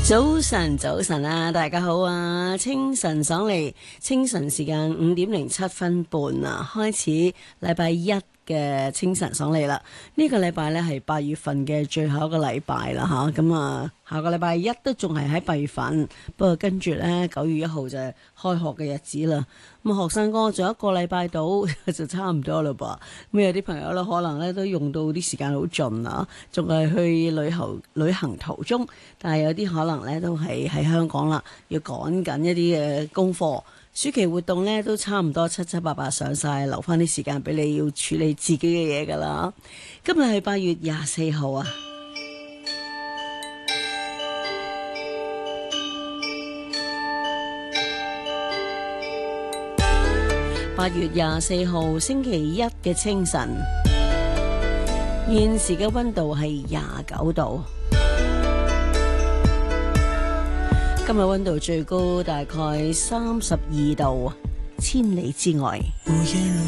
早晨啊，大家好啊！清晨爽利，清晨時間5:07啊，開始禮拜一嘅清晨爽利啦。呢個禮拜呢係8月份嘅最後一個禮拜啦吓，咁啊下個禮拜一都仲係喺8月份，不過跟住呢9月1號就係開學嘅日子啦。咁學生哥仲有一個禮拜到就差唔多啦噃。咁有啲朋友咧可能咧都用到啲時間好盡啊，仲係去旅行途中，但係有啲可能咧都係喺香港啦，要趕緊一啲嘅功課。暑期活動咧都差唔多七七八八上晒，留翻啲時間俾你要處理自己嘅嘢噶啦。今日係8月24號啊。8月24號星期一嘅清晨，現時嘅溫度係29度。今日溫度最高大概32度，千里之外。